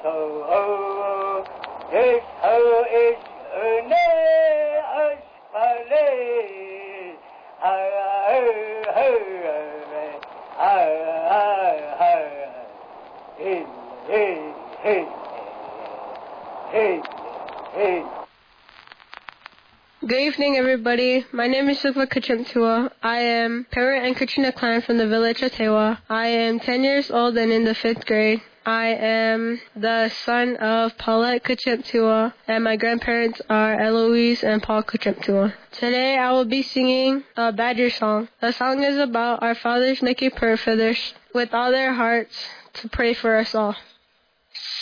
Good evening, everybody. My name is Sukla Kachimtua. I am Parent and Katrina Clan from the village of Tewa. I am 10 years old and in the 5th grade. I am the son of Paulette Kachimtua, and my grandparents are Eloise and Paul Kachimtua. Today I will be singing a Badger song. The song is about our fathers making prayer for us with all their hearts to pray for us all.